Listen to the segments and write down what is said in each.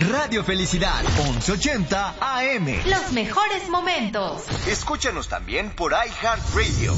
Radio Felicidad, 1180 AM. Los mejores momentos. Escúchanos también por iHeartRadio.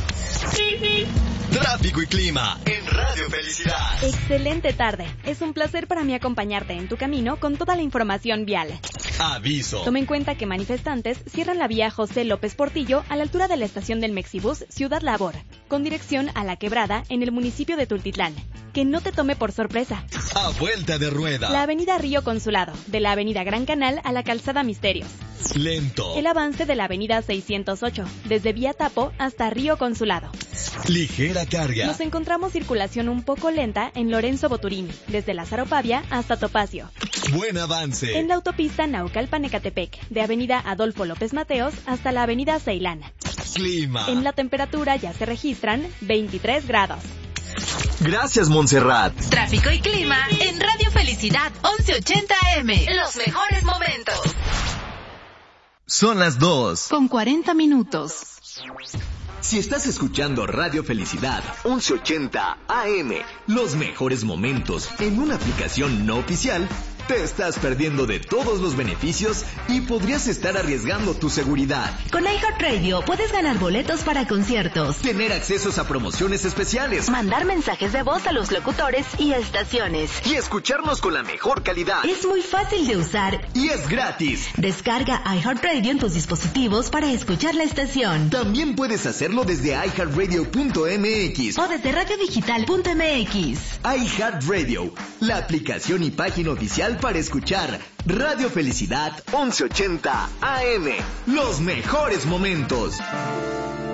Tráfico y clima en Radio Felicidad. Excelente tarde. Es un placer para mí acompañarte en tu camino con toda la información vial. Aviso. Toma en cuenta que manifestantes cierran la vía José López Portillo a la altura de la estación del Mexibus Ciudad Labor, con dirección a La Quebrada en el municipio de Tultitlán. Que no te tome por sorpresa. A vuelta de rueda. La avenida Río Consulado, de la avenida Gran Canal a la calzada Misterios. Lento. El avance de la avenida 608, desde Vía Tapo hasta Río Consulado. Ligera carga. Nos encontramos circulación un poco lenta en Lorenzo Boturini, desde Lázaro Pavia hasta Topacio. Buen avance. En la autopista Naucalpan-Ecatepec, de avenida Adolfo López Mateos hasta la avenida Ceilán. Clima. En la temperatura ya se registran 23 grados. Gracias, Montserrat. Tráfico y clima en Radio Felicidad 1180 AM. Los mejores momentos. Son las 2. Con 40 minutos. Si estás escuchando Radio Felicidad 1180 AM, los mejores momentos en una aplicación no oficial, te estás perdiendo de todos los beneficios y podrías estar arriesgando tu seguridad. Con iHeartRadio puedes ganar boletos para conciertos, Tener accesos a promociones especiales mandar mensajes de voz a los locutores y estaciones. y escucharnos con la mejor calidad. Es muy fácil de usar. Y es gratis. Descarga iHeartRadio en tus dispositivos para escuchar la estación. También puedes hacerlo desde iHeartRadio.mx. O desde radiodigital.mx. iHeartRadio, la aplicación y página oficial para escuchar Radio Felicidad 1180 AM. Los mejores momentos.